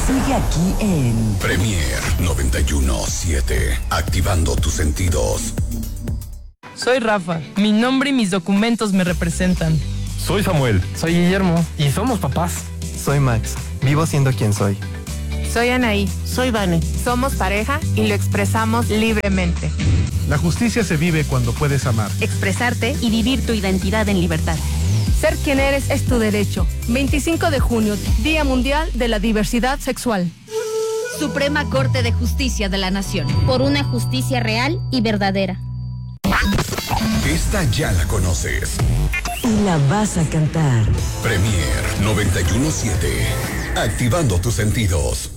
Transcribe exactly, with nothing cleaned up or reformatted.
Sigue aquí en Premier noventa y uno punto siete, activando tus sentidos. Soy Rafa, mi nombre y mis documentos me representan. Soy Samuel. Soy Guillermo. Y somos papás. Soy Max, vivo siendo quien soy. Soy Anaí. Soy Vane. Somos pareja y lo expresamos libremente. La justicia se vive cuando puedes amar, expresarte y vivir tu identidad en libertad. Ser quien eres es tu derecho. veinticinco de junio, Día Mundial de la Diversidad Sexual. Suprema Corte de Justicia de la Nación. Por una justicia real y verdadera. Esta ya la conoces. Y la vas a cantar. Premier noventa y uno punto siete, activando tus sentidos.